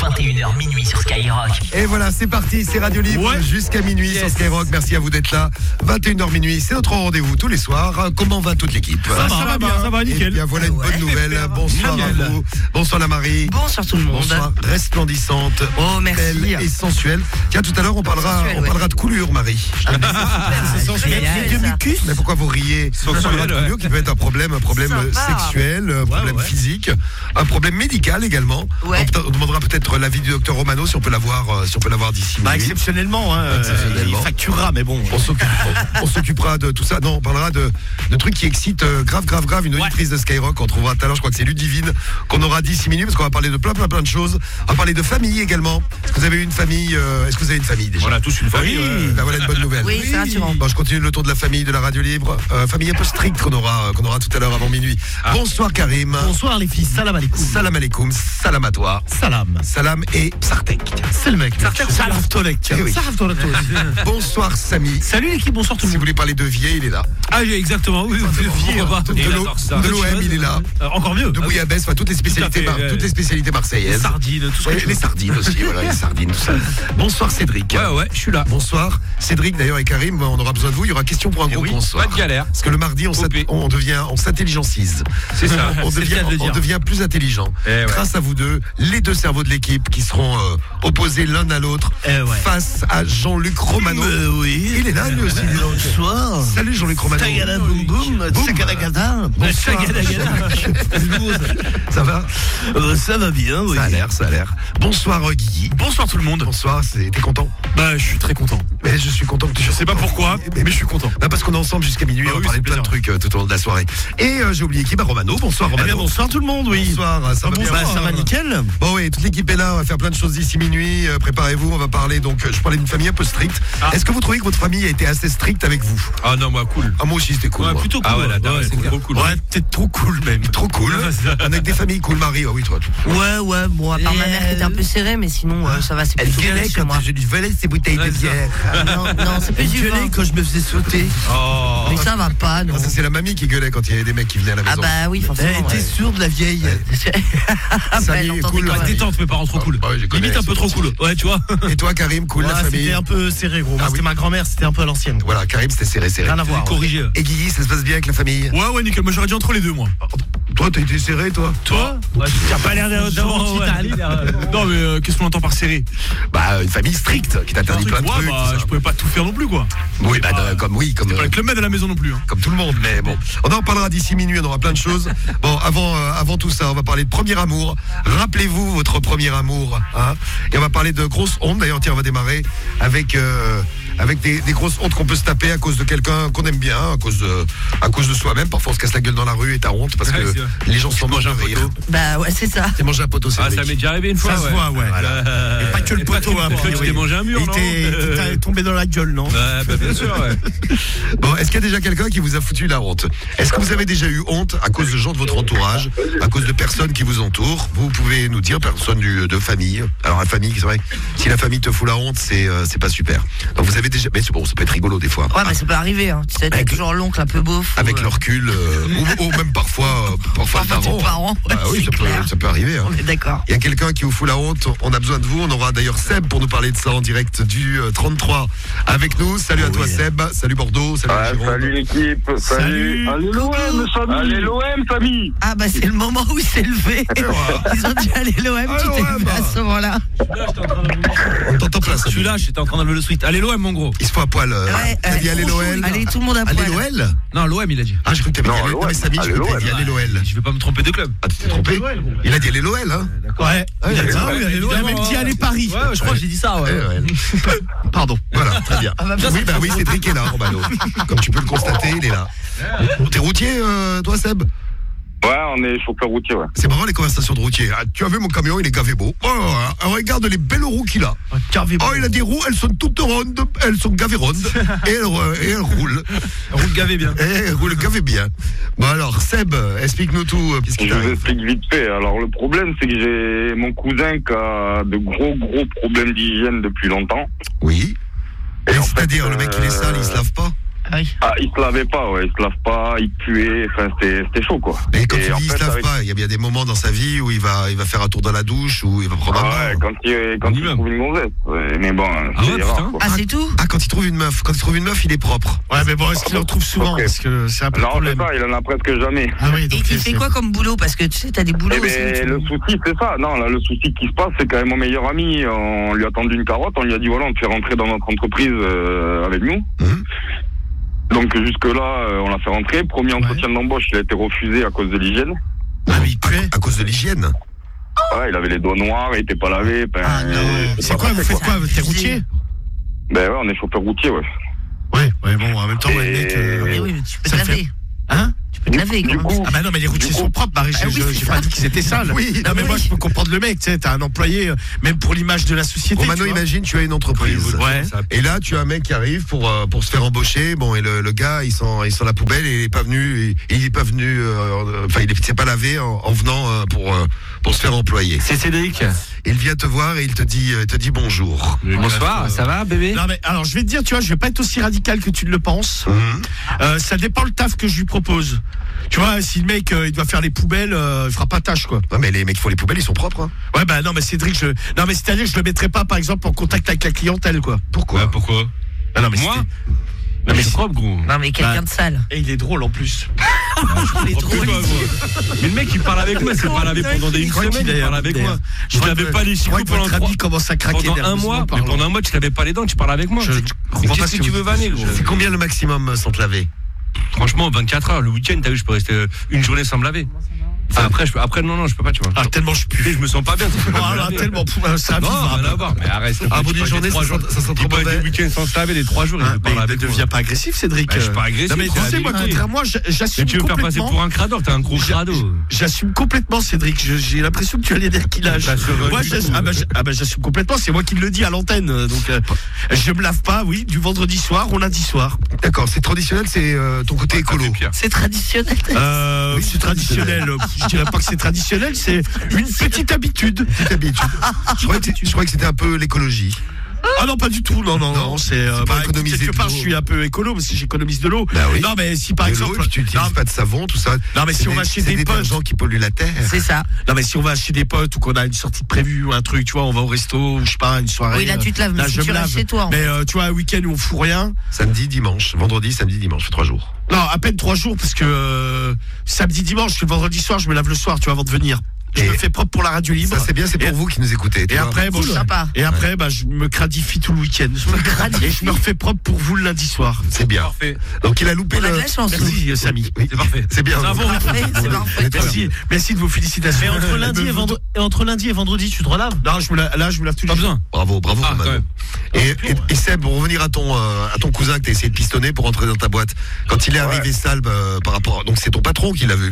21h minuit sur Skyrock. Et voilà, c'est parti, c'est Radio Libre jusqu'à minuit sur Skyrock. Merci à vous d'être là. 21h minuit, c'est notre rendez-vous tous les soirs. Comment va toute l'équipe? Ça va bien, ça va nickel. Et bien voilà une bonne nouvelle. Bonsoir à vous. Bonsoir la Marie. Bonsoir tout le monde. Bonsoir, resplendissante, merci. belle et sensuelle. Tiens, tout à l'heure on parlera de coulure, Marie. C'est sensuel. Mais pourquoi vous riez? On parlera de coulure qui peut être un problème sexuel, un problème physique, un problème médical également. On demandera peut-être l'avis du docteur Romano si on peut l'avoir d'ici. Exceptionnellement, il facturera, mais bon. On s'occupera de tout ça. Non, on parlera de trucs qui excitent grave une auditrice de Skyrock qu'on trouvera tout à l'heure. Je crois que c'est Ludivine qu'on aura d'ici minutes parce qu'on va parler de plein de choses. On va parler de famille également. Est-ce que vous avez une famille déjà? On a tous une famille. Ben voilà une bonne nouvelle. Oui, c'est rassurant. Bon, je continue le tour de la famille de la Radio Libre. Famille un peu stricte qu'on aura tout à l'heure avant minuit. Bonsoir Karim. Bonsoir les filles, salam alaikum. Salam alaikum, salam à toi. Salam et Sartek. C'est le mec. Salam Tolek. Bonsoir Samy. Salut l'équipe, bonsoir tout le Si vous monde. voulez parler de Vier, il est là. Ah exactement, oui, De l'OM, il est là. Encore mieux. De Bouillabaisse, toutes les spécialités marseillaises. Les sardines, tout ça. Les sardines aussi, voilà, les sardines, tout ça. Bonsoir Cédric. Ouais, je suis là. Bonsoir Cédric d'ailleurs et Karim, on aura besoin de vous. Il y aura question pour un groupe. Bonsoir. Pas de galère. Parce que le mardi, on s'intelligentise. C'est ça. On devient plus intelligent. Grâce à vous deux, les deux cerveaux de l'équipe qui seront opposés l'un à l'autre face à Jean-Luc Romano. Il est là lui aussi. Bonsoir. Salut Jean-Luc Romano. Tagada boum boum, Sagadagada. Ça va? Ça va bien, oui. Ça a l'air. Bonsoir Guigui. Bonsoir tout le monde. Bonsoir, t'es content? Bah, je suis très content. Mais je suis content que tu sois. Je sais pas pourquoi, mais je suis content. Parce qu'on est ensemble jusqu'à minuit, on va parler de plein de trucs tout au long de la soirée. Et j'ai oublié qui? Romano. Bonsoir Romano. Bonsoir tout le monde, oui. Bonsoir, ça va bien? Ça va nickel. Bon oui, toute l'équipe est là, on va faire plein de choses d'ici minuit. Préparez-vous, on va parler donc. Je parlais d'une famille un peu stricte. Est-ce que vous trouvez que votre famille a été assez stricte avec vous? Ah non, moi cool. Ah moi aussi c'était cool. Plutôt cool. Ah ouais, c'est trop cool. Ouais, peut-être trop cool même. Trop cool. Avec des familles cool, Marie. Oui, toi. Ouais, bon, à part ma mère qui était un peu serrée, mais sinon, ça va, c'est plutôt bien chez moi. je lui volais ses bouteilles de bière. Non, c'est plus du vin. Quand je me faisais sauter. Mais ça va pas, non. Ça c'est la mamie qui gueulait quand il y avait des mecs qui venaient à la maison. Ah bah oui, forcément. T'es sûr de la vieille? Salut, cool. Détente, mes parents trop cool. Limite un peu trop cool. Ouais, tu vois. Et toi, Karim, cool, la famille? C'était un peu serré, gros. C'était ma grand-mère, c'était un peu à l'ancienne. Voilà, Karim, c'était serré. Rien à voir. Corrigé. Et Guigui, ça se passe bien avec la famille? Ouais, nickel. Moi, j'aurais dit entre les deux, moi. Toi, t'as été serré, toi? Toi? T'as pas l'air d'avoir Non, mais qu'est-ce qu'on entend par serré? Bah, une famille stricte qui t'interdit plein de trucs. Je pouvais pas tout faire non plus, quoi. Oui, comme pas le Club Med à la maison non plus. Comme tout le monde, mais bon. On en parlera d'ici minuit, on aura plein de choses. Bon, avant tout ça, on va parler de premier amour. Rappelez-vous votre premier amour, hein. Et on va parler de grosses hontes. D'ailleurs, tiens, on va démarrer avec des grosses hontes qu'on peut se taper à cause de quelqu'un qu'on aime bien, à cause de soi-même. Parfois, on se casse la gueule dans la rue et t'as honte parce que les gens se mangent un rire. Bah ouais, c'est ça. T'es mangé un poteau, c'est ça m'est déjà arrivé une fois. Ça se voit, ouais. Voilà. Et pas que le poteau, hein. Tu t'es mangé un mur, non? T'es tombé dans la gueule, non? Bah bien sûr, ouais. Bon, est-ce qu'il y a déjà quelqu'un qui vous a foutu la honte? Est-ce que vous avez déjà eu honte à cause de gens de votre entourage, à cause de personnes qui vous entourent? Vous pouvez nous dire, personne de famille. Alors la famille, c'est vrai, si la famille te fout la honte, c'est pas super. Donc vous avez déjà, mais c'est bon, ça peut être rigolo des fois. Ouais, mais ça peut arriver, hein. Tu sais, t'as toujours l'oncle un peu beauf. Avec le recul, ou même parfois tes parents. Ah oui, ça peut arriver. Hein. On est d'accord. Il y a quelqu'un qui vous fout la honte, on a besoin de vous. On aura d'ailleurs Seb pour nous parler de ça en direct du 33 avec nous. Salut à toi Seb, salut Bordeaux, salut salut l'équipe, salut. Allez l'OM, famille. Allez l'OM, famille. Ah bah c'est le moment où il s'est levé. Ils ont dit allez l'OM, tu t'es levé à ce moment-là. On t'entend pas. Je suis là, j'étais en train d'enlever le sweat. Allez l'OM, mon gros. Il se faut à poil. T'as dit allez l'OL. Allez tout le monde à poil. Allez l'OL. Non, l'OM il a dit. Ah, je crois que t'avais dit l'OM. Non mais Samy, je crois que t'avais dit allez l'OL. Je vais pas me tromper de club. Ah, tu t'es trompé? Il a dit allez l'OL, hein? Ouais. Il a même dit allez Paris. Ouais, je crois que j'ai dit ça, ouais. Pardon. Voilà, très bien. Oui, Cédric est là, Romano. Comme tu peux le constater, il est là. T'es routier, toi, Seb? Ouais, on est chauffeur routier, ouais. C'est marrant les conversations de routier. Ah, tu as vu mon camion, il est gavé beau. Regarde les belles roues qu'il a. Il a des roues, elles sont toutes rondes, elles sont gavées rondes. et elles roulent. Elles roulent gavé bien. Elles roulent gavé bien. Bon alors, Seb, explique-nous tout. Je vous explique vite fait. Alors le problème, c'est que j'ai mon cousin qui a de gros problèmes d'hygiène depuis longtemps. Oui. Et c'est-à-dire, le mec il est sale, il se lave pas? Ah, il se lavait pas, ouais. Il se lave pas, il puait. Enfin, c'était chaud, quoi. Et quand tu en dis il fait, se lave pas, il y a bien des moments dans sa vie où il va faire un tour dans la douche, où il va prendre un Ouais, bain. quand il trouve une gonzesse. Ouais, mais bon, c'est rare, quoi. Ah, c'est tout? Ah, quand il trouve une meuf. Quand il trouve une meuf, il est propre. Ouais, mais bon, est-ce qu'il en trouve souvent? Ok. Parce que c'est un peu le Non, c'est problème. ça, il en a presque jamais. Ah oui, Et donc il fait quoi comme boulot? Parce que tu sais, t'as des boulots Eh aussi. ben, le souci, c'est ça. Non, là, le souci qui se passe, c'est quand même mon meilleur ami. On lui a tendu une carotte. On lui a dit, voilà, on te fait rentrer dans notre entreprise avec nous. Mhm. Donc, jusque-là, on l'a fait rentrer. Premier entretien d'embauche, il a été refusé à cause de l'hygiène. Ah oui, il puait. À cause de l'hygiène. Ouais, il avait les doigts noirs, il était pas lavé. Ah, non. C'est quoi, vous faites quoi? T'es routier? Ben ouais, on est chauffeur routier, ouais. Ouais, bon, en même temps, ouais, le mec. Mais oui, mais tu peux ça te fait- laver. Hein? Tu peux te laver, Du quand coup, même. Ah bah non, mais les routiers sont propres, Marie. Ah oui, J'ai c'est pas ça. dit qu'ils étaient sales. Oui, Non, mais oui. moi, je peux comprendre le mec. Tu sais, t'as un employé, même pour l'image de la société. Romano, tu vois. imagine, tu as une entreprise. Ouais. Et là, tu as un mec qui arrive pour se faire embaucher. Bon, et le gars, il sent la poubelle et il est pas venu. Enfin, il s'est pas lavé en venant pour se faire employer. C'est Cédric. Il vient te voir et il te dit bonjour. Bonsoir, ça va, bébé? Non, mais alors, je vais te dire, tu vois, je vais pas être aussi radical que tu ne le penses. Mhm. Ça dépend le taf que je lui propose. Tu vois, si le mec, il doit faire les poubelles, il fera pas tâche, quoi. Ouais, mais les mecs qui font les poubelles, ils sont propres. Hein. Ouais, bah non, mais Cédric, non, mais c'est-à-dire que je le mettrai pas, par exemple, en contact avec la clientèle, quoi. Pourquoi Pourquoi? Ah non, mais Moi? c'était- Non, mais c'est propre, gros. Non, mais quelqu'un de sale. Et il est drôle en plus. Il est drôle. Mais le mec, il parle avec moi, c'est pas lavé pendant une crois semaine, qu'il il est parle avec d'ailleurs. moi. Je l'avais pas les Je crois chicots que pendant votre ami commence à craquer pendant un nerveusement mois, mais parlant. pendant un mois, tu lavais pas les dents, tu parles avec moi. Je Mais comprends pas qu'est-ce que tu veux vanner, gros? C'est combien le maximum sans te laver? Franchement, 24 heures, le week-end, t'as vu, je peux rester une journée sans me laver. Après, non, je peux pas, tu vois. Ah, tellement je pue. Je me sens pas bien. Oh là, tellement ça Non, rien à voir. Mais arrête. Ah, bout d'une journée, ça sent trop Il peut mauvais. être du week-end sans se laver, les 3 jours, il peut parler Ne avec moi. deviens pas agressif, Cédric. Bah, je suis pas agressif, Non, mais tu c'est sais, moi, la vérité. contrairement, Mais j'assume tu veux me faire passer complètement. pour un crado, t'es un gros crado. J'assume complètement, Cédric. J'ai l'impression que tu allais dire qu'il a. Bah, Moi, j'assume complètement. C'est moi qui le dis à l'antenne. Donc, je me lave pas, oui, du vendredi soir au lundi soir. D'accord, c'est traditionnel, c'est ton côté écolo. C'est traditionnel. Oui, C'est traditionnel. Je dirais pas que c'est traditionnel, c'est une petite habitude. Petite habitude. Je croyais que c'était un peu l'écologie. Ah non, pas du tout. Non, c'est pour économiser quelque de part, l'eau. je suis un peu écolo parce que j'économise de l'eau. Bah oui. Non, mais si par De exemple, l'eau, tu n'utilises pas de savon, tout ça. Non, mais si C'est on va chez c'est des potes, gens qui polluent la terre. C'est ça. non, mais si on va chez des potes ou qu'on a une sortie prévue ou un truc, tu vois, on va au resto ou je sais pas, une soirée. Oui, là, tu te laves, mais là, si je tu me restes lave. chez toi, en Mais tu vois, un week-end où on fout rien. Samedi, dimanche. Vendredi, samedi, dimanche. Fait 3 jours. Non, à peine 3 jours parce que samedi, dimanche, le vendredi soir, je me lave le soir, tu vois, avant de venir. Je Et me fais propre pour la radio libre. Ça, c'est bien, c'est pour Et- vous qui nous écoutez. tu Et vois. après, bon, Cool, sympa. et après, bah, je me cradifie tout le week-end. Et je me refais propre pour vous le lundi soir. C'est bien. Parfait. Donc, il a loupé On a le. de la chance. Merci, Samy. Oui, C'est parfait. C'est bien. Bravo. Parfait, c'est parfait. Merci de vos félicitations. Mais entre lundi et vendredi, tu te relaves? Non, je me lave tous les Pas jours. besoin. Bravo, Ah, Romano. quand même. Et Seb, pour revenir à ton cousin que t'as essayé de pistonner pour rentrer dans ta boîte, quand il est arrivé sale par rapport, donc c'est ton patron qui l'a vu.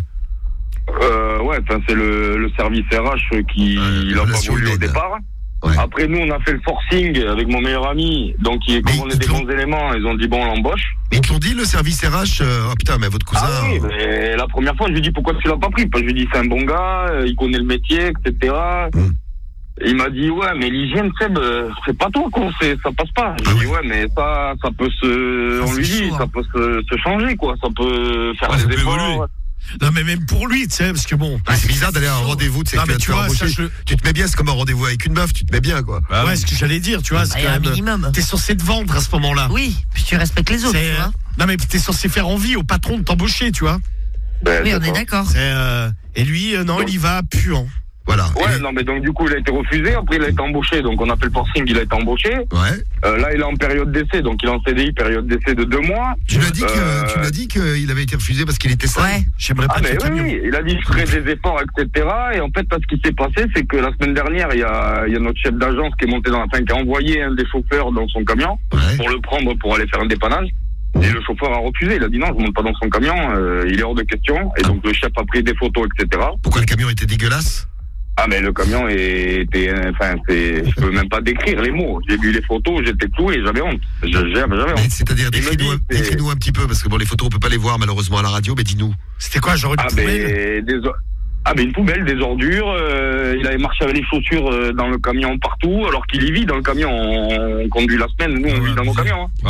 Ouais, enfin, c'est le service RH qui l'a pas relation voulu au humaine. départ. Ouais. Après, nous, on a fait le forcing avec mon meilleur ami. Donc, comme on est des bons éléments, ils ont dit, bon, on l'embauche. Mais ils t'ont dit le service RH, oh putain, mais votre cousin. Ah oui, mais la première fois, je lui dis, pourquoi tu l'as pas pris? Parce que je lui dis, c'est un bon gars, il connaît le métier, etc. Et il m'a dit, ouais, mais l'hygiène, c'est pas toi, quoi, ça passe pas. Je lui dis, ouais, mais ça peut on lui dit, ça peut se changer, quoi. Ça peut faire Ouais, ça des peut efforts. évoluer. Non, mais même pour lui, tu sais, parce que bon. C'est bizarre d'aller à un rendez-vous, tu sais, Non, que mais tu tu vas vois, embaucher. ça, Tu te mets bien, c'est comme un rendez-vous avec une meuf, tu te mets bien, quoi. Bah ouais, oui. ce que j'allais dire, tu vois, c'est Il y a quand un même. minimum. T'es censé te vendre à ce moment-là. Oui, puis tu respectes les autres, C'est, tu vois. non, mais t'es censé faire envie au patron de t'embaucher, tu vois. Ben, Oui, c'est on est ça. d'accord. C'est, et lui, non, il y va puant. Voilà. Ouais, non, mais donc du coup, il a été refusé. Après, il a été embauché. Donc, on a fait le forcing, il a été embauché. Ouais. Là, il est en période d'essai. Donc, il est en CDI, période d'essai de 2 mois. Tu lui as dit qu'il avait été refusé parce qu'il était sale. Ouais. J'aimerais pas Ah, mais qu'il camion. oui, il a dit je ferai des efforts, etc. Et en fait, ce qui s'est passé, c'est que la semaine dernière, il y a notre chef d'agence qui est monté qui a envoyé un des chauffeurs dans son camion Ouais. pour le prendre pour aller faire un dépannage. Et le chauffeur a refusé. Il a dit non, je monte pas dans son camion. Il est hors de question. Et donc, le chef a pris des photos, etc. Pourquoi le camion était dégueulasse? Ah, mais le camion était, je peux même pas décrire les mots. J'ai vu les photos, j'étais cloué, j'avais honte. J'avais honte. Mais c'est-à-dire, Il me dit, décris-nous un petit peu, parce que bon, les photos, on peut pas les voir malheureusement à la radio, mais dis-nous. C'était quoi, genre une poubelle? Mais une poubelle, des ordures. Il avait marché avec les chaussures dans le camion partout, alors qu'il y vit dans le camion. On conduit la semaine, nous on vit dans nos camions. Hein. Ouais.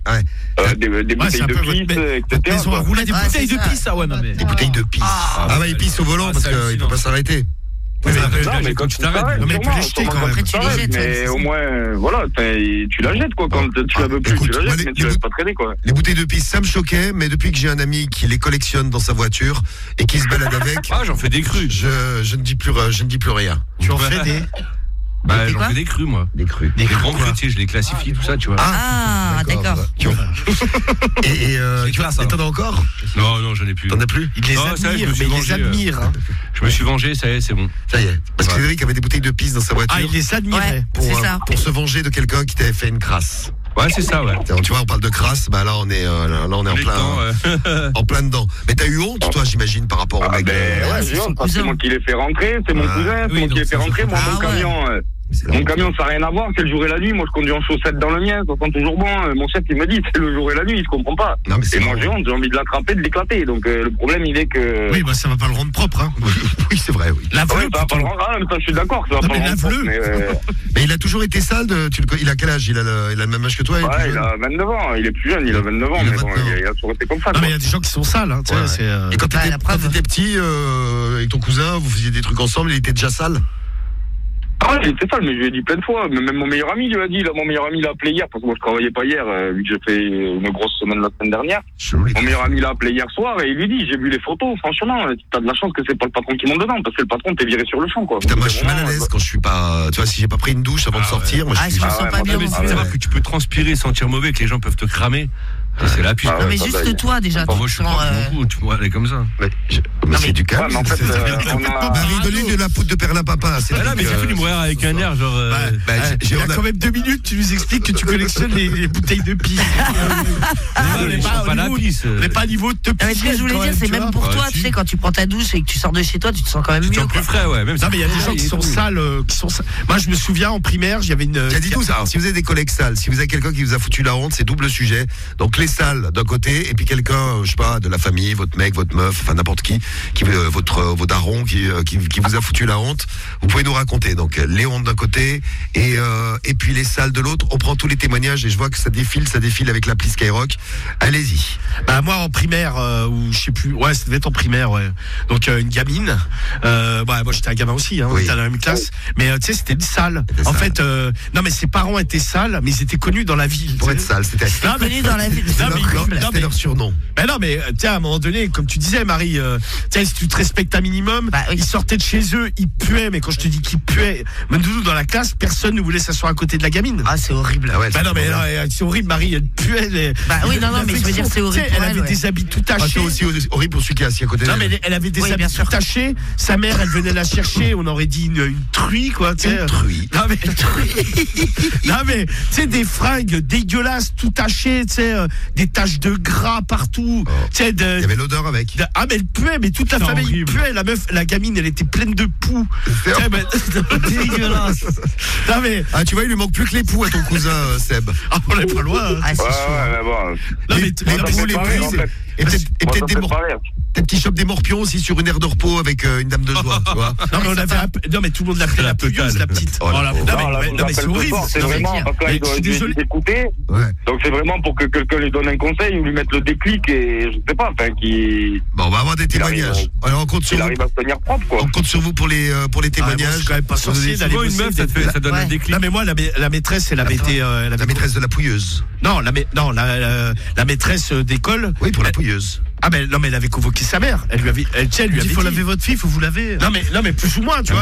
des bouteilles de pisse, etc. Ils ont roulé des bouteilles de pisse, ça, ouais, non, mais. Des bouteilles de pisse. Ah bah il pisse au volant parce qu'il peut pas s'arrêter. Oui, mais quand tu t'arrêtes, non, mais il peut les jeter quand même. Après, tu les jettes. Mais au moins, voilà, tu la jettes, quoi. Quand tu la veux plus, écoute, tu la jettes, mais tu laisses pas traîner, quoi. Les bouteilles de pisse, ça me choquait, mais depuis que j'ai un ami qui les collectionne dans sa voiture et qui se balade avec, Ah, j'en fais des crus. je ne dis plus rien. Tu en fais des. Bah, j'en fais des crus, moi. Des crus. Des grands crus, tu sais, je les classifie, tout ça, tu vois. Ah, d'accord. Et t'en as encore? Non, j'en ai plus. T'en as plus? Il les admire, mais il les admire. Je me suis vengé, ça y est, c'est bon. Ça y est. Parce que Cédric avait des bouteilles de pisse dans sa voiture. Ah, il les admirait. Ouais, c'est ça. Pour se venger de quelqu'un qui t'avait fait une crasse. Ouais, c'est ça, ouais. Tu vois, on parle de crasse, bah là on est en plein dedans. Mais t'as eu honte, toi, j'imagine, par rapport au mec. Ouais, j'ai honte, parce que c'est moi qui l'ai fait rentrer, c'est mon cousin, c'est moi qui l'ai fait rentrer. Moi, mon camion. Mon camion, ça n'a rien à voir, c'est le jour et la nuit. Moi, je conduis en chaussettes dans le mien, ça sent toujours bon. Mon chef, il me dit, c'est le jour et la nuit, je comprends pas. Non, mais et moi, j'ai honte, j'ai envie de l'attraper, de l'éclater. Donc, le problème, il est que. Oui, bah, ça va pas le rendre propre, hein. Oui, c'est vrai, oui. Lave-le, ça va pas le rendre. Ah, mais ça, je suis d'accord, ça va pas le rendre propre. Mais il a toujours été sale, il a quel âge? Il a le même âge que toi? Ouais, il a 29 ans, il est plus jeune, il a 29 ans, mais bon, il a toujours été comme ça. Non, mais il y a des gens qui sont sales, hein. Et quand t'étais petit, avec ton cousin, vous faisiez des trucs ensemble, il était déjà sale? Ah ouais, c'est ça, mais je lui ai dit plein de fois. Même mon meilleur ami lui a dit, mon meilleur ami l'a appelé hier, parce que moi je travaillais pas hier, vu que j'ai fait une grosse semaine la semaine dernière. Mon meilleur ami l'a appelé hier soir et il lui dit, j'ai vu les photos, franchement, t'as de la chance que c'est pas le patron qui monte dedans, parce que le patron t'est viré sur le champ, quoi. Putain, moi je suis mal à l'aise quand je suis pas, tu vois, si j'ai pas pris une douche avant de sortir, moi je me sens pas bien. Mais c'est savoir que tu peux transpirer, sentir mauvais, que les gens peuvent te cramer. C'est la piste. Non, mais juste toi, déjà. Moi, je suis pas beaucoup, tu vois, elle est comme ça. Mais c'est du calme. En fait, Marie, donnez de la poudre de perlimpinpin. Là, mais j'ai fait du mourir avec un air, genre. Il y a quand même 2 minutes, tu nous expliques que tu collectionnes les bouteilles de pisse. On n'est pas la pisse. On n'est pas à niveau de te mais ce que je voulais dire, c'est même pour toi, tu sais, quand tu prends ta douche et que tu sors de chez toi, tu te sens quand même mieux. Tu te sens plus frais, ouais. Non, mais il y a des gens qui sont sales, Moi, je me souviens, en primaire, j'avais une. Dis tout ça. Alors, si vous avez des collègues sales, si vous avez quelqu'un qui vous a foutu la honte, c'est double sujet. Donc, les sales d'un côté, et puis quelqu'un, je sais pas, de la famille, votre mec, votre meuf, enfin n'importe qui vos darons qui vous a foutu la honte, vous pouvez nous raconter. Donc les hontes d'un côté et puis les sales de l'autre. On prend tous les témoignages et je vois que ça défile avec l'appli Skyrock. Allez-y. Bah moi en primaire ou je sais plus, ouais, ça devait être en primaire, ouais. Donc une gamine, moi j'étais un gamin aussi, hein, on était dans la même classe, mais tu sais c'était une sale. En fait, non mais ses parents étaient sales, mais ils étaient connus dans la ville. Pour être sale, c'était connus dans la ville. C'était leur surnom. Mais non, mais tiens, à un moment donné, comme tu disais, Marie, tiens, si tu te respectes un minimum, ils sortaient de chez eux, ils puaient, mais quand je te dis qu'ils puaient, même nous dans la classe, personne ne voulait s'asseoir à côté de la gamine. Ah, c'est horrible. Ah ouais, non, mais c'est horrible, Marie, elle puait. Oui, non, mais je veux dire, c'est horrible. Elle avait des habits tout tachés. C'est aussi horrible pour celui qui est assis à côté d'elle. Non, mais elle avait des habits tout tachés. Sa mère, elle venait la chercher, on aurait dit une truie, quoi. Une truie. Non, mais tu sais, des fringues dégueulasses, tout tachées, tu sais, des taches de gras partout. Il y avait l'odeur avec. Mais elle puait, mais toute la famille puait. La meuf, la gamine, elle était pleine de poux. Dégueulasse. Non, mais. Ah, tu vois, il lui manque plus que les poux à ton cousin, Seb. Ah, on est pas loin. Ah, c'est chaud. Non, mais les poux, les prises. Et peut-être des morpions. Peut-être qu'il chope des morpions aussi sur une aire de repos avec une dame de joie, tu vois. Non, mais non, mais tout le monde l'appelait la pouilleuse, la petite. Oh, non, mais c'est horrible. C'est vraiment parce que là, il doit écouter. Donc c'est vraiment pour que quelqu'un lui donne un conseil ou lui mette le déclic et je sais pas, enfin qui. Bon, on va avoir des témoignages. Alors on compte sur vous. Il arrive à se tenir propre, quoi. On compte sur vous pour les témoignages. C'est quand même pas sorcier d'aller une meuf, ça donne un déclic. Non, mais moi, la maîtresse, elle avait été. La maîtresse de la pouilleuse. Non, la maîtresse d'école. Oui, pour la pouilleuse. Ah ben non, mais elle avait convoqué sa mère. Elle lui avait Il faut laver votre fille, faut vous laver. Non mais plus ou moins, tu vois.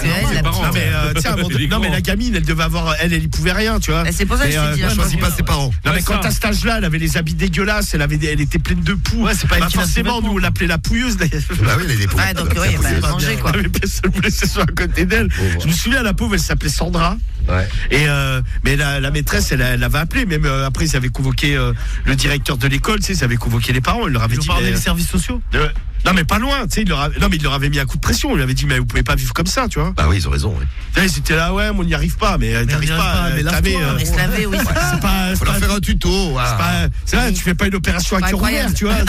C'est Non mais la gamine, elle devait avoir, elle y pouvait rien, tu vois. C'est pour ça que je te dis. Elle choisit pas ses parents. Non mais quand à cet âge-là, elle avait les habits dégueulasses, elle était pleine de poux. Ouais, c'est pas forcément, nous on l'appelait la pouilleuse d'ailleurs. Bah oui, elle est des poux. Ouais, donc il y a pas à manger, quoi. Mais personne voulait s'asseoir à côté d'elle. Je me souviens, la pauvre, elle s'appelait Sandra. Ouais. Et mais la maîtresse, elle l'avait appelé. Même après, ils avaient convoqué le directeur de l'école, tu sais, ils avaient convoqué les parents. Ils leur avaient dit. Les services sociaux. Non, mais pas loin, tu sais, il leur avait mis un coup de pression. Il lui avait dit, mais vous pouvez pas vivre comme ça, tu vois. Bah oui, ils ont raison. Oui. Ils étaient là, ouais, mais on n'y arrive pas, mais t'arrives pas. Mais se laver, oui. C'est pas. Faut leur faire un tuto. C'est vrai, tu fais pas une opération à cœur ouvert, tu vois.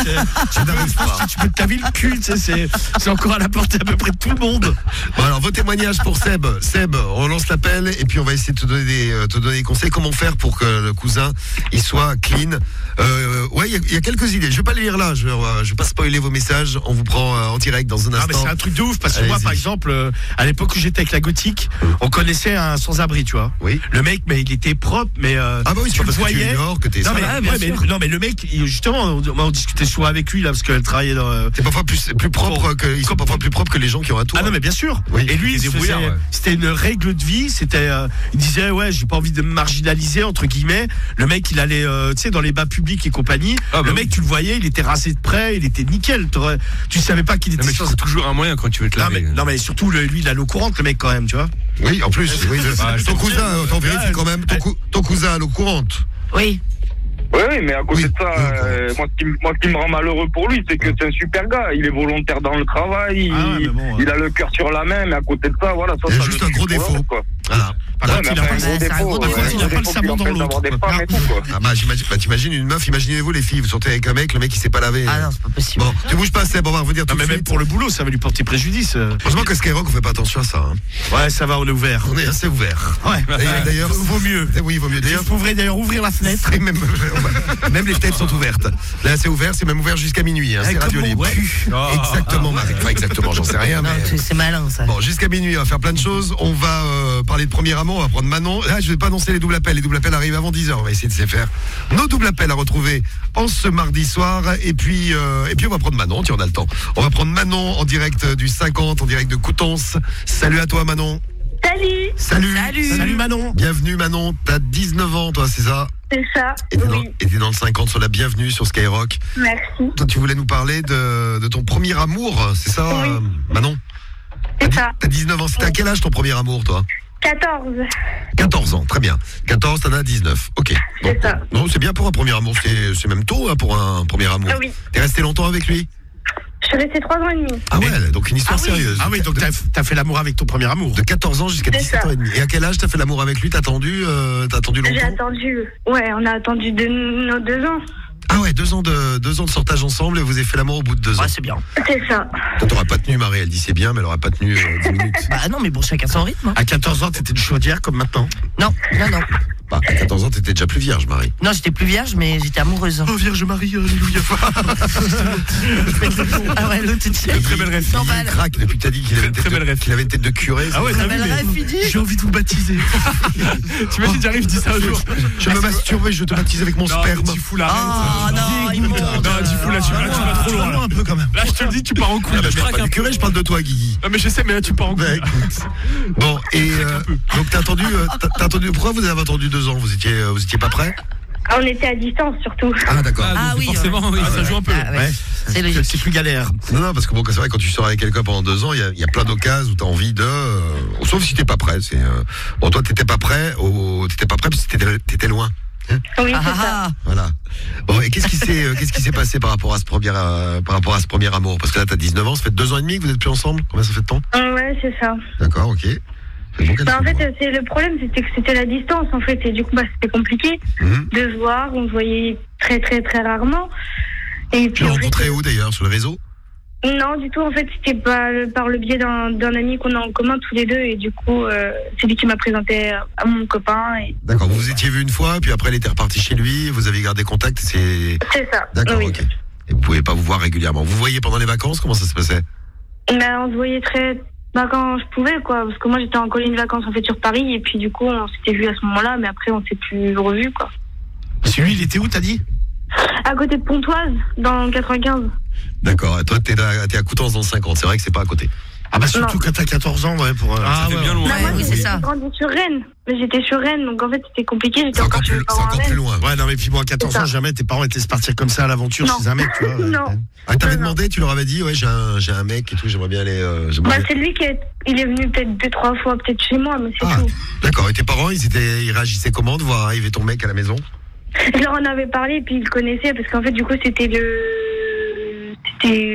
Tu peux te laver le cul, tu sais, c'est encore à la portée à peu près de tout le monde. Bon, alors, vos témoignages pour Seb. Seb, on lance l'appel et puis on va essayer de te donner des conseils. Comment faire pour que le cousin, il soit clean. Ouais, il y a quelques idées. Je vais pas les lire là. Je vais pas spoiler vos messages. On vous prend en direct dans un instant. Ah, mais c'est un truc de ouf parce que moi, par exemple, à l'époque où j'étais avec la Gothique, on connaissait un sans-abri, tu vois. Oui. Le mec, mais il était propre, mais ah bah oui, tu le voyais. Que t'es Non, mais le mec, justement, on discutait souvent avec lui là parce qu'elle travaillait dans. C'est parfois plus propre que ils sont parfois plus propres que les gens qui ont un tour. Ah non, mais bien sûr. Oui. Et lui, c'était une règle de vie. C'était, il disait, ouais, j'ai pas envie de me marginaliser entre guillemets. Le mec, il allait, tu sais, dans les bars publics et compagnie. Le mec, tu le voyais, il était rasé de près, il était nickel. Tu savais pas qu'il était. Mais c'est toujours un moyen quand tu veux te laver. Non, mais surtout, lui, il a l'eau courante, le mec, quand même, tu vois. Oui, en plus. Oui, ton cousin, t'en vérifies quand même. Ton cousin a l'eau courante. Oui. Oui, mais à côté de ça, moi, ce qui me rend malheureux pour lui, c'est que c'est un super gars. Il est volontaire dans le travail, il a le cœur sur la main, mais à côté de ça, voilà. Ça, il a juste un gros défaut. Voilà. Par contre, il a pas le savon dans l'autre. Ah bah t'imagines une meuf, imaginez-vous les filles, vous sortez avec un mec, le mec il sait pas laver. Ah non, c'est pas possible. Bon, tu bouges pas Seb, on va revenir tout de suite. Mais même pour le boulot, ça va lui porter préjudice. Heureusement que Skyrock on fait pas attention à ça. Ouais, ça va, on est ouvert. On est assez ouvert. Ouais. D'ailleurs, vaut mieux. Oui, vaut mieux. D'ailleurs, vous pourrez d'ailleurs ouvrir la fenêtre. Même les fenêtres sont ouvertes. Là, c'est ouvert, c'est même ouvert jusqu'à minuit. C'est radio libre. Exactement, Marie. Enfin, exactement, j'en sais rien. Non, c'est malin ça. Bon, jusqu'à minuit, on va faire plein de choses. On va parler de premier amour, on va prendre Manon. Là, je vais pas annoncer les doubles appels. Les doubles appels arrivent avant 10h. On va essayer de les faire. Nos doubles appels à retrouver en ce mardi soir. Et puis on va prendre Manon, tiens, on a le temps. On va prendre Manon en direct du 50, en direct de Coutances. Salut à toi, Manon. Salut Manon. Bienvenue Manon, t'as 19 ans toi, c'est ça? C'est ça, et t'es dans le 50 sur la bienvenue sur Skyrock. Merci. Toi tu voulais nous parler de ton premier amour, c'est ça Manon? C'est ça. T'as 19 ans, c'était à quel âge ton premier amour toi? 14 ans, très bien. 14, t'en as 19, ok. C'est ça. Non, c'est bien pour un premier amour, c'est même tôt pour un premier amour. Oui. T'es resté longtemps avec lui? Je suis restée 3 ans et demi. Ah ouais, donc une histoire sérieuse. Ah oui, donc t'as fait l'amour avec ton premier amour. De 14 ans jusqu'à 17 ans et demi. Et à quel âge t'as fait l'amour avec lui? T'as attendu longtemps? J'ai attendu, on a attendu nos 2 ans. Ah ouais, 2 ans de sortage ensemble et vous avez fait l'amour au bout de 2 ans. Ouais, c'est bien. C'est ça. Toi, t'auras pas tenu, Marie, elle dit c'est bien, mais elle aura pas tenu 10 minutes. Bah non, mais bon, chacun son rythme. À 14 ans, t'étais une chaudière comme maintenant? Non. Bah, à 14 ans, t'étais déjà plus vierge, Marie. Non, j'étais plus vierge, mais j'étais amoureuse. Oh, Vierge Marie, alléluia. Ah ouais, l'autre, c'est très belle rêve. Il craque depuis que t'as dit qu'il avait une tête de curé. Ah ouais, t'as vu, j'ai envie de vous baptiser. T'imagines, j'arrive, je dis ça un jour. Je me masturbe et je te baptise avec mon sperme. Tu fous la Ah non, il monte. Non, tu fous là, tu vas trop loin. Un peu quand même. Là, je te le dis, tu pars en couille. Je parle pas du curé, je parle de toi, Guigui. Non, mais je sais, mais là, tu pars en couille. Bon, et donc t'as attendu. Pourquoi vous avez attendu 2 ans? Vous étiez pas prêts? On était à distance surtout. Ah d'accord. Ah oui, forcément, oui, ça joue un peu. Ouais. C'est logique. C'est plus galère. Non, parce que bon, c'est vrai, quand tu sors avec quelqu'un pendant 2 ans, il y a plein d'occasions où t'as envie de. Sauf si t'es pas prêt. Bon, toi, t'étais pas prêt parce que t'étais loin. Oui, c'est ça. Voilà. Bon, et qu'est-ce qui s'est passé par rapport à ce premier amour? Parce que là, t'as 19 ans, ça fait 2 ans et demi que vous êtes plus ensemble. Combien ça fait de temps? Ouais, c'est ça. D'accord, ok. Bah, en fait, le problème, c'était que c'était la distance, en fait, et du coup, c'était compliqué de se voir. On se voyait très, très, très rarement. Et tu l'as rencontré où d'ailleurs? Sur le réseau? Non, du tout. En fait, c'était par le biais d'un ami qu'on a en commun tous les deux, et du coup, c'est lui qui m'a présenté à mon copain. D'accord. Vous vous étiez vu une fois, puis après, il était reparti chez lui. Vous avez gardé contact. C'est ça. D'accord, oui. ok. Et vous pouvez pas vous voir régulièrement. Vous voyez pendant les vacances? Comment ça se passait? On se voyait quand je pouvais, quoi, parce que moi j'étais en colonie de vacances en fait sur Paris, et puis du coup on s'était vu à ce moment-là, mais après on s'est plus revu, quoi. Parce que lui, il était où, t'as dit? À côté de Pontoise, dans le 95. D'accord, et toi t'es à Coutances dans le 50, c'est vrai que c'est pas à côté. Ah bah surtout quand t'as 14 ans, ouais, pour... ça fait bien loin. Moi, oui, c'est ça. J'ai grandi sur Rennes, mais j'étais sur Rennes, donc en fait c'était compliqué, j'étais C'est encore plus Rennes. loin. Ouais, non, mais puis moi, à 14 ans, jamais tes parents te laissent partir comme ça à l'aventure chez un mec, tu vois. Non. Ah, t'avais demandé, tu leur avais dit, ouais, j'ai un mec et tout, j'aimerais bien aller. C'est lui il est venu peut-être 2-3 fois, peut-être chez moi, mais c'est tout. D'accord, et tes parents, ils réagissaient comment de voir arriver ton mec à la maison? Je leur en avais parlé, puis ils le connaissaient, parce qu'en fait, du coup, c'était le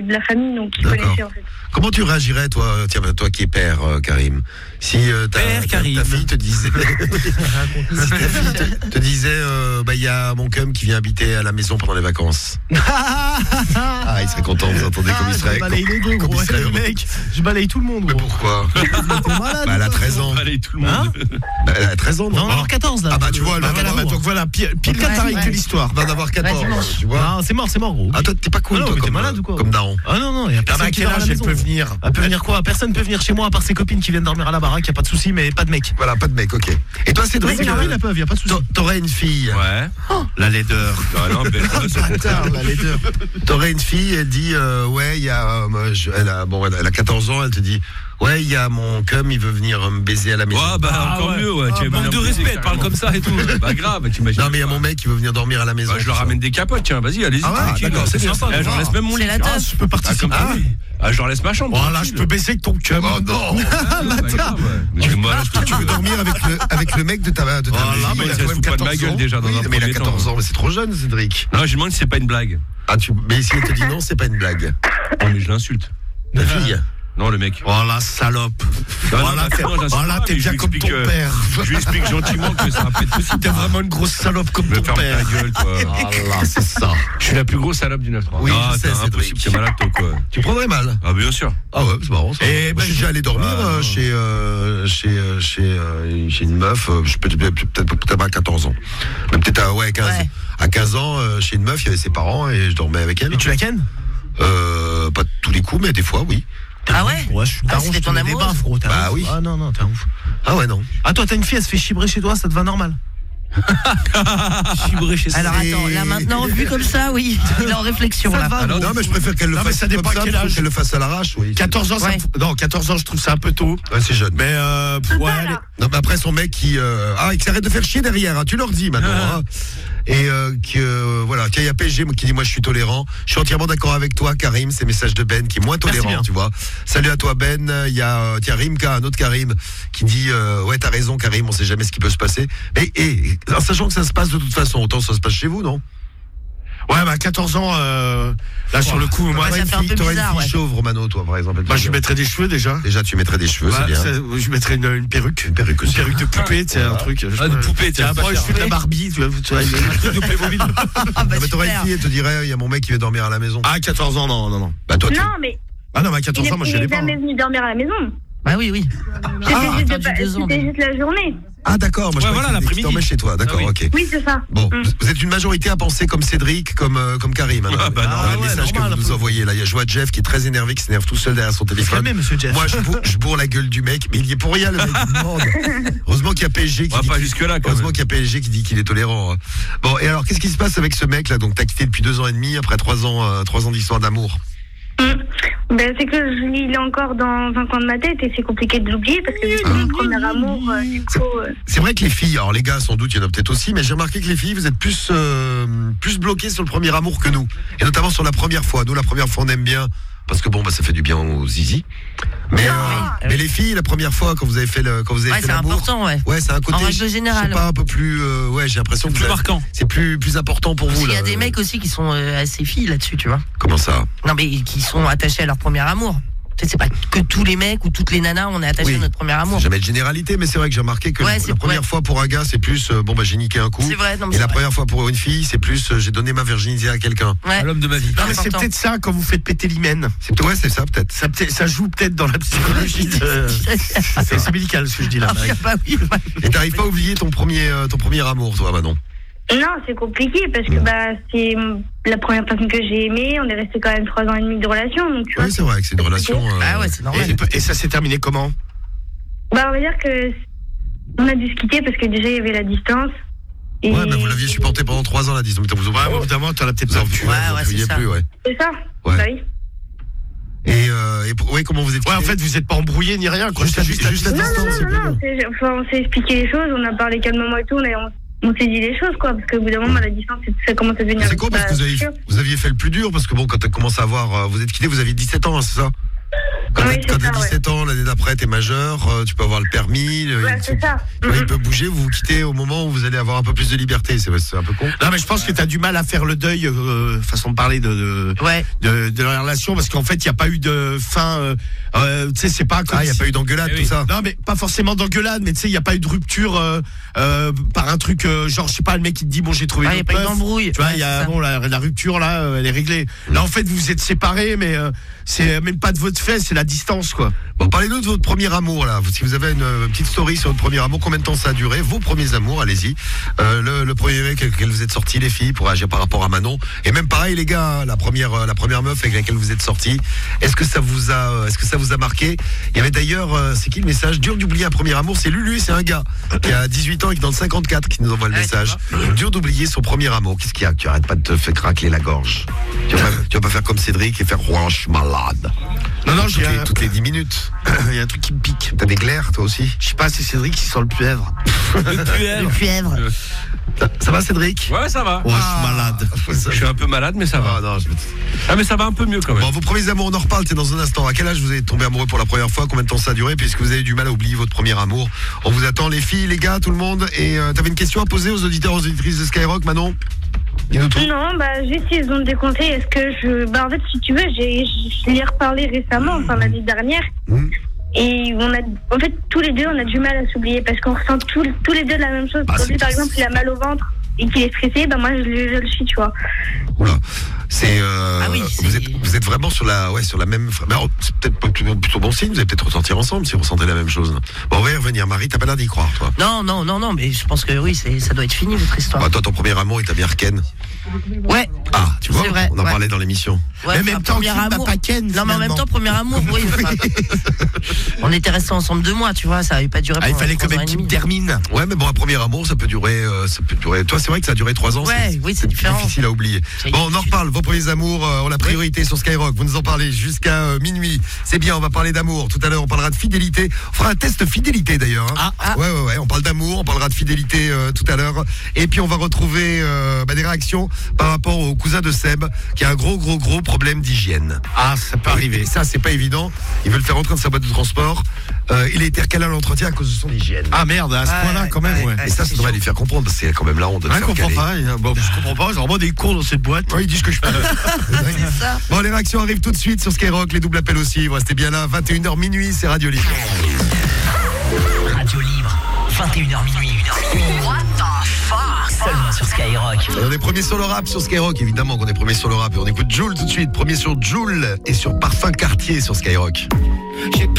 de la famille, donc ils D'accord. connaissaient en fait. Comment tu réagirais, toi qui es père, Karim, si ta fille te disait, si ta fille te disait, il y a mon cum qui vient habiter à la maison pendant les vacances. Ah, il serait content, vous entendez comme il serait. Je balaye les deux, comme gros. il serait heureux. Mec, je balaye tout le monde, Mais gros. pourquoi Elle a 13 ans. Allez, tout le monde. Elle a 13 ans, Non, on en a 14 là. Ah bah tu vois, donc voilà, pile comme pareil que l'histoire. va en avoir 14, tu vois. Non, c'est mort, gros. Ah toi, t'es pas cool, Ah non, toi, mais t'es comme, malade ou quoi comme daron. Ah non, il y a personne à qui quel dort à la âge elle maison. peut venir Elle peut venir quoi? Personne peut venir chez moi à part ses copines qui viennent dormir à la baraque, y a pas de souci, mais pas de mec. Voilà, pas de mec, ok. Et toi, Cédric, Oui, la peuvent, y a pas de souci. t'aurais une fille. Ouais. La laideur. Non, belle La laideur. T'aurais une fille, elle dit, ouais, il y a, elle a 14 ans, elle te dit, ouais, il y a mon cum, il veut venir me baiser à la maison. Ouais, bah encore mieux, ouais. Tu Manque de respect, elle parle comme ça et tout. Pas grave, t'imagines. Non, mais il y a mon mec qui veut venir dormir à la maison. Bah, je leur ramène des capotes, tiens, vas-y, allez-y. Ah ouais, tranquille. d'accord, c'est bien sympa. ça. J'en laisse même mon lit. C'est la teuf. Je peux participer. Je leur laisse ma chambre. Voilà, je peux baisser avec ton cum. Oh non. Moi, là, Tu veux dormir avec le mec de ta Voilà, vie, mais il a ça quand se même fout pas de 14 ma gueule ans. déjà dans Oui, un mais il a premier 14 temps. ans, mais c'est trop jeune, Cédric. Non, je demande si c'est pas une blague. Mais si elle te dit non, c'est pas une blague. Non, mais je l'insulte. Ta fille. Non, le mec. Oh la salope. Voilà, T'es bien comme ton père. Je lui explique gentiment que ça va pas être possible. T'es vraiment une grosse salope comme Me ton ferme père. ta gueule, toi. Voilà, c'est ça. Je suis la plus grosse salope du 9-3. Oui, Ah, je sais, t'es Cédric. impossible, t'es malade, toi, quoi. Tu prendrais mal. Ah, bien sûr. Ah ouais, c'est marrant ça. Et Moi, je suis déjà allé dormir chez une meuf, je peux peut-être à 14 ans. Mais peut-être à 15. Ouais. À 15 ans, chez une meuf, il y avait ses parents et je dormais avec elle. Et tu la kennes? Pas tous les coups, mais des fois, oui. Ah ouais? Ouais, je suis Ah, c'était ton amoureuse? Bah oui. Ah non, t'es un ouf. Ah ouais, non. Ah, toi, t'as une fille, elle se fait chibrer chez toi, ça te va normal? Chibrer chez Alors attends, là maintenant, vu comme ça, oui, il est en réflexion là. Non, mais je préfère qu'elle le Non, mais fasse ça dépend comme ça, à quel plutôt âge. qu'elle le fasse à l'arrache, oui. 14 ans, Ouais. non, 14 ans, je trouve ça un peu tôt. Ouais, c'est jeune. Mais ouais, allez. Non, mais après son mec qui s'arrête de faire chier derrière, hein, tu leur dis maintenant. Hein. Et voilà, il y a PSG qui dit moi je suis tolérant. Je suis entièrement d'accord avec toi, Karim. C'est le message de Ben qui est moins tolérant, bien. tu vois. Salut à toi Ben. Il y a Rimka, un autre Karim, qui dit ouais t'as raison Karim, on sait jamais ce qui peut se passer. Et en sachant que ça se passe de toute façon, autant ça se passe chez vous, non? Ouais, bah 14 ans, là sur le coup, moi, ça fait un peu T'aurais une bizarre, fille ouais. chauve, Romano, toi par exemple. bah, je lui mettrais des cheveux déjà. Déjà tu mettrais des cheveux, c'est bien. Je lui mettrais une perruque. Une perruque aussi. Une perruque de poupée, tu sais, un truc. Ah, de poupée, tiens. Après, je fais de la Barbie, tu vois, il y a un truc de Playmobil. Ah bah Non, mais t'aurais une super. fille, elle te dirait il y a mon mec qui veut dormir à la maison. Ah, 14 ans, non. Bah toi tu... Non, mais Ah non, mais à 14 ans, moi, je il l'ai est pas. jamais venu dormir à la maison. Bah oui. C'était juste la journée. Ah d'accord, moi je Ouais, croyais voilà, que l'après-midi. tu dormais chez toi, d'accord, Ah oui. ok. Oui, c'est ça. Bon, vous êtes une majorité à penser comme Cédric, comme Karim. Hein, Ah, bah non, dans le ouais, message normal, que vous nous envoyez là, il y a je vois Jeff qui est très énervé, qui s'énerve tout seul derrière son téléphone. Calmez, monsieur Jeff. Moi je bourre la gueule du mec, mais il y est pour rien le mec. Il demande. Heureusement qu'il y a PSG qui On va dit pas qu'il- jusque-là, quand heureusement même. qu'il y a PSG qui dit qu'il est tolérant. Hein. Bon, et alors qu'est-ce qui se passe avec ce mec là? Donc t'as quitté depuis 2 ans et demi après 3 ans d'histoire d'amour. Ben, c'est que il est encore dans un coin de ma tête et c'est compliqué de l'oublier parce que c'est mon premier amour. Du coup, C'est vrai que les filles, alors les gars sans doute il y en a peut-être aussi, mais j'ai remarqué que les filles vous êtes plus bloquées sur le premier amour que nous, et notamment sur la première fois. Nous la première fois on aime bien parce que bon bah ça fait du bien aux zizi. Mais les filles la première fois quand vous avez fait Ouais, fait c'est l'amour, important, ouais. ouais c'est un côté En règle générale, je sais pas un peu plus ouais j'ai l'impression que Plus vous avez- marquant. c'est plus important pour Parce vous qu'il y là. a des mecs aussi qui sont assez filles là-dessus, tu vois. Comment ça? Non, mais qui sont attachés à leur premier amour. Tu sais, c'est pas que tous les mecs ou toutes les nanas, on est attachés Oui. à notre premier amour. C'est jamais de généralité, mais c'est vrai que j'ai remarqué que Ouais, la c'est- première ouais. fois pour un gars, c'est plus bon bah j'ai niqué un coup. C'est vrai, non, mais Et la c'est vrai. première fois pour une fille, c'est plus j'ai donné ma virginité à quelqu'un. Ouais. À l'homme de ma vie. Non, mais c'est important. peut-être ça quand vous faites péter l'hymen. Ouais, c'est ça peut-être. Ça joue peut-être dans la psychologie de... C'est médical ce que je dis là. Ah, Marie. bah oui, ouais. Et t'arrives pas à oublier ton premier amour, toi, Manon? non, c'est compliqué parce que bah c'est la première personne que j'ai aimée. On est resté quand même 3 ans et demi de relation, donc tu vois. Oui, c'est vrai que c'est une relation. Ah ouais, c'est normal. Et ça s'est terminé comment? Bah on va dire que on a dû se quitter parce que déjà il y avait la distance. Et Ouais, mais vous l'aviez supporté pendant 3 ans, la disons. Vous Ouais, évidemment, t'en as peut-être vous en pas vu. vous ouais, pouviez c'est ça. plus, ouais. C'est ça. Ouais. Bah oui. Et comment vous êtes Ouais, en quittés? fait, vous êtes pas embrouillés ni rien, quoi. Juste la Non, distance, c'est plus non. bon. Enfin, on s'est expliqué les choses, on a parlé calmement et tout, on s'est dit les choses, quoi, parce qu'au bout d'un moment, la distance, ça commence à devenir. C'est quoi parce que vous aviez fait le plus dur, parce que bon, quand t'as commencé à avoir, vous êtes quittés, vous aviez 17 ans, hein, c'est ça? Quand Oui, t'as c'est ça, 17 ans, l'année d'après, t'es majeur, tu peux avoir le permis. Ouais, c'est ça. Il peut bouger, vous vous quittez au moment où vous allez avoir un peu plus de liberté. C'est un peu con. Non, mais je pense que t'as du mal à faire le deuil, façon de parler de la relation, parce qu'en fait, il n'y a pas eu de fin. Tu sais, c'est pas comme. Ah, il n'y a pas eu d'engueulade, tout ça. Non, mais pas forcément d'engueulade, mais tu sais, il n'y a pas eu de rupture par un truc, genre, je sais pas, le mec qui te dit, bon, j'ai trouvé Il n'y a pas eu d'embrouille. Tu vois, il y a, bon, la rupture, là, elle est réglée. Là, en fait, vous êtes séparés, mais c'est même pas de votre fait, c'est la distance, quoi. Bon, parlez-nous de votre premier amour, là. Si vous avez une petite story sur votre premier amour, combien de temps ça a duré? Vos premiers amours, allez-y. Le premier mec avec lequel vous êtes sortis, les filles, pour agir par rapport à Manon. Et même pareil, les gars, la première meuf avec laquelle vous êtes sortis. Est-ce que ça vous a marqué? Il y avait d'ailleurs, c'est qui le message? Dur d'oublier un premier amour, c'est Lulu, c'est un gars qui a 18 ans et qui est dans le 54 qui nous envoie le message. Dur d'oublier son premier amour. Qu'est-ce qu'il y a? Tu arrêtes pas de te faire craquer la gorge. Tu vas pas faire comme Cédric et faire je suis malade. Non, toutes les 10 minutes. Il y a un truc qui me pique. T'as des glaires, toi aussi? Je sais pas, c'est Cédric qui sent le puèvre. Le cuivre. Ça va, Cédric? Ouais, ça va. Ouais, je suis malade. Je suis un peu malade, mais ça va. Ah, non, mais ça va un peu mieux quand même. Bon, vos premiers amours, on en reparle, c'est dans un instant. À quel âge vous êtes tombé amoureux pour la première fois? Combien de temps ça a duré? Puisque vous avez du mal à oublier votre premier amour. On vous attend, les filles, les gars, tout le monde. Et t'avais une question à poser aux auditeurs, aux auditrices de Skyrock, Manon? Non, juste ils ont des conseils. Est-ce que en fait, si tu veux, je l'ai reparlé récemment, enfin l'année dernière. Et en fait, tous les deux, on a du mal à s'oublier parce qu'on ressent tous les deux la même chose. Quand lui, par exemple, il a mal au ventre et qu'il est stressé, moi, je le suis, tu vois. Oula. Vous êtes vraiment sur la même. C'est peut-être plutôt bon signe. Vous allez peut-être ressentir ensemble si vous ressentez la même chose. Bon, on va y revenir. Marie, t'as pas l'air d'y croire, toi. Non, mais je pense que oui, ça doit être fini votre histoire. Toi, ton premier amour, il t'a bien Ken. Ouais. Ah, tu vois, vrai, on en parlait dans l'émission. Ouais, mais même temps, premier amour. pas Ken. Non, mais en même temps, premier amour, oui. On était restés ensemble 2 mois, tu vois, ça avait pas duré. Il fallait quand même qu'il termine. Ouais, mais bon, un premier amour, ça peut durer. Toi, c'est vrai que ça a duré 3 ans. Oui, c'est différent. Difficile à oublier. Bon, on en reparle. Vos premiers amours ont la priorité sur Skyrock. Vous nous en parlez jusqu'à minuit. C'est bien, on va parler d'amour. Tout à l'heure, on parlera de fidélité. On fera un test fidélité d'ailleurs. Ouais. On parle d'amour, on parlera de fidélité tout à l'heure. Et puis, on va retrouver des réactions par rapport au cousin de Seb qui a un gros problème d'hygiène. Ah, ça peut arriver. Ça, c'est pas évident. Ils veulent le faire rentrer dans sa boîte de transport. Il a été recalé à l'entretien à cause de son hygiène. Ah merde, à ce point-là, quand même. Ouais. Et ça devrait les faire comprendre parce que c'est quand même la honte de le faire caler. Je comprends pas. J'ai vraiment des cours dans cette boîte. Oui, ils disent que je peux. C'est ça. Bon, les réactions arrivent tout de suite sur Skyrock. Les doubles appels aussi. Vous restez bien là. 21h minuit, c'est Radio Libre. Radio Libre, 21h minuit, 1h minuit. What the fuck? Seulement sur Skyrock. On est premier sur le rap sur Skyrock, évidemment qu'on est premier sur le rap. Et on écoute Jul tout de suite. Premier sur Jul et sur Parfum Cartier sur Skyrock. J'ai